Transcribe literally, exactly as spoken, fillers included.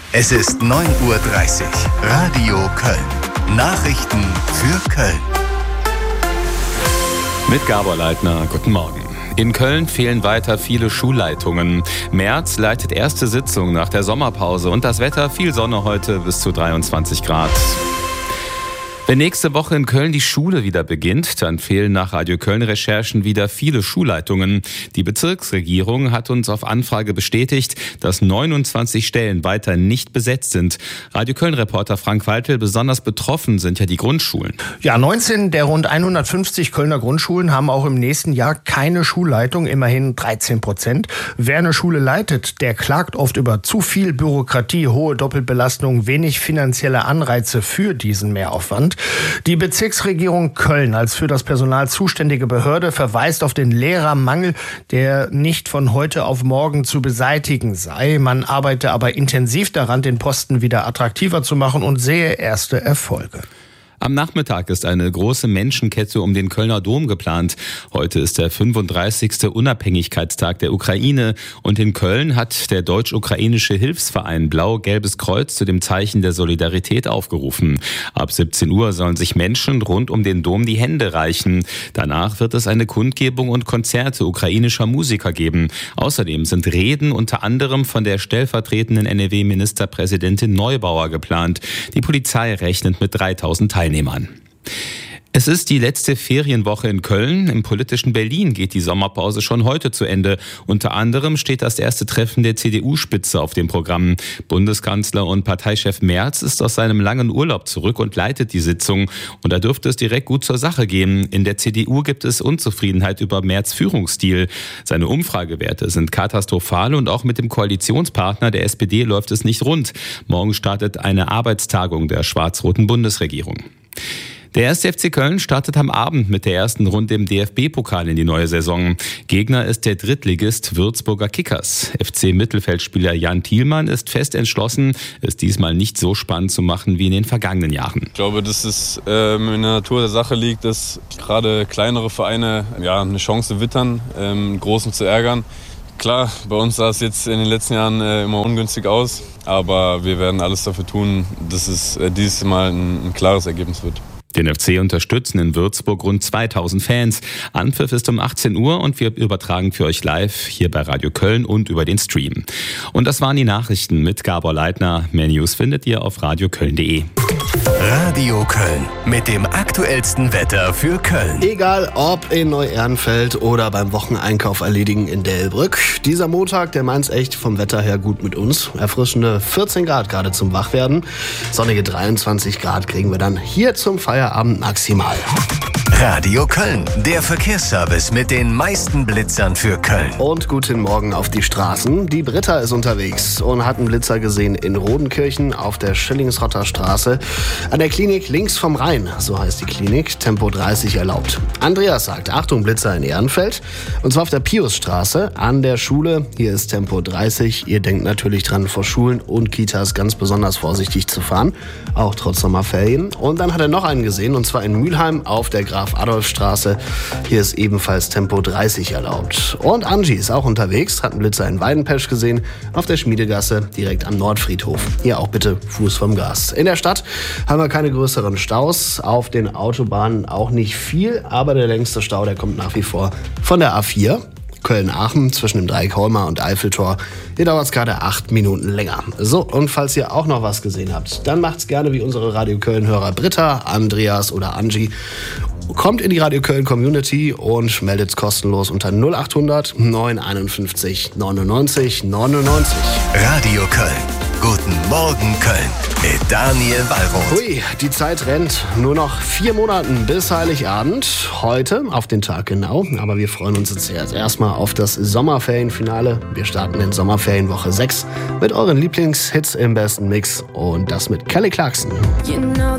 Es ist neun Uhr dreißig. Radio Köln. Nachrichten für Köln. Mit Gabor Leitner, guten Morgen. In Köln fehlen weiter viele Schulleitungen. Merz leitet erste Sitzung nach der Sommerpause und das Wetter, viel Sonne heute bis zu dreiundzwanzig Grad. Wenn nächste Woche in Köln die Schule wieder beginnt, dann fehlen nach Radio Köln-Recherchen wieder viele Schulleitungen. Die Bezirksregierung hat uns auf Anfrage bestätigt, dass neunundzwanzig Stellen weiter nicht besetzt sind. Radio Köln-Reporter Frank Waltel, besonders betroffen sind ja die Grundschulen. Ja, neunzehn der rund hundertfünfzig Kölner Grundschulen haben auch im nächsten Jahr keine Schulleitung, immerhin dreizehn Prozent. Wer eine Schule leitet, der klagt oft über zu viel Bürokratie, hohe Doppelbelastung, wenig finanzielle Anreize für diesen Mehraufwand. Die Bezirksregierung Köln als für das Personal zuständige Behörde verweist auf den Lehrermangel, der nicht von heute auf morgen zu beseitigen sei. Man arbeite aber intensiv daran, den Posten wieder attraktiver zu machen und sehe erste Erfolge. Am Nachmittag ist eine große Menschenkette um den Kölner Dom geplant. Heute ist der fünfunddreißigste Unabhängigkeitstag der Ukraine und in Köln hat der deutsch-ukrainische Hilfsverein Blau-Gelbes Kreuz zu dem Zeichen der Solidarität aufgerufen. Ab siebzehn Uhr sollen sich Menschen rund um den Dom die Hände reichen. Danach wird es eine Kundgebung und Konzerte ukrainischer Musiker geben. Außerdem sind Reden unter anderem von der stellvertretenden N R W-Ministerpräsidentin Neubauer geplant. Die Polizei rechnet mit dreitausend Teilnehmern. Es ist die letzte Ferienwoche in Köln. Im politischen Berlin geht die Sommerpause schon heute zu Ende. Unter anderem steht das erste Treffen der C D U-Spitze auf dem Programm. Bundeskanzler und Parteichef Merz ist aus seinem langen Urlaub zurück und leitet die Sitzung. Und da dürfte es direkt gut zur Sache gehen. In der C D U gibt es Unzufriedenheit über Merz' Führungsstil. Seine Umfragewerte sind katastrophal und auch mit dem Koalitionspartner der S P D läuft es nicht rund. Morgen startet eine Arbeitstagung der schwarz-roten Bundesregierung. Der erste F C Köln startet am Abend mit der ersten Runde im D F B-Pokal in die neue Saison. Gegner ist der Drittligist Würzburger Kickers. F C-Mittelfeldspieler Jan Thielmann ist fest entschlossen, es diesmal nicht so spannend zu machen wie in den vergangenen Jahren. Ich glaube, dass es ähm, in der Natur der Sache liegt, dass gerade kleinere Vereine ja, eine Chance wittern, ähm, Großen zu ärgern. Klar, bei uns sah es jetzt in den letzten Jahren äh, immer ungünstig aus, aber wir werden alles dafür tun, dass es äh, dieses Mal ein, ein klares Ergebnis wird. Den F C unterstützen in Würzburg rund zweitausend Fans. Anpfiff ist um achtzehn Uhr und wir übertragen für euch live hier bei Radio Köln und über den Stream. Und das waren die Nachrichten mit Gabor Leitner. Mehr News findet ihr auf radioköln punkt de. Radio Köln mit dem aktuellsten Wetter für Köln. Egal ob in Neu-Ehrenfeld oder beim Wocheneinkauf erledigen in Delbrück. Dieser Montag, der meint's echt vom Wetter her gut mit uns. Erfrischende vierzehn Grad gerade zum Wachwerden. Sonnige dreiundzwanzig Grad kriegen wir dann hier zum Feierabend maximal. Radio Köln, der Verkehrsservice mit den meisten Blitzern für Köln. Und guten Morgen auf die Straßen. Die Britta ist unterwegs und hat einen Blitzer gesehen in Rodenkirchen auf der Schillingsrotter Straße. An der Klinik links vom Rhein, so heißt die Klinik, Tempo dreißig erlaubt. Andreas sagt, Achtung Blitzer in Ehrenfeld. Und zwar auf der Piusstraße an der Schule. Hier ist Tempo dreißig. Ihr denkt natürlich dran, vor Schulen und Kitas ganz besonders vorsichtig zu fahren. Auch trotz Sommerferien. Und dann hat er noch einen gesehen, und zwar in Mülheim auf der Graf-Adolf-Straße. Hier ist ebenfalls Tempo dreißig erlaubt. Und Angie ist auch unterwegs, hat einen Blitzer in Weidenpesch gesehen, auf der Schmiedegasse, direkt am Nordfriedhof. Hier auch bitte Fuß vom Gas. In der Stadt haben wir keine größeren Staus, auf den Autobahnen auch nicht viel, aber der längste Stau, der kommt nach wie vor von der A vier. Köln-Aachen zwischen dem Dreieck Holmer und Eiffeltor. Hier dauert es gerade acht Minuten länger. So, und falls ihr auch noch was gesehen habt, dann macht's gerne wie unsere Radio Köln-Hörer Britta, Andreas oder Angie. Kommt in die Radio Köln Community und meldet's kostenlos unter null achthundert neun einundfünfzig neunundneunzig neunundneunzig. Radio Köln. Guten Morgen Köln mit Daniel Wallroth. Hui, die Zeit rennt. Nur noch vier Monaten bis Heiligabend. Heute auf den Tag genau. Aber wir freuen uns jetzt erstmal auf das Sommerferienfinale. Wir starten in Sommerferienwoche sechs mit euren Lieblingshits im besten Mix. Und das mit Kelly Clarkson. You know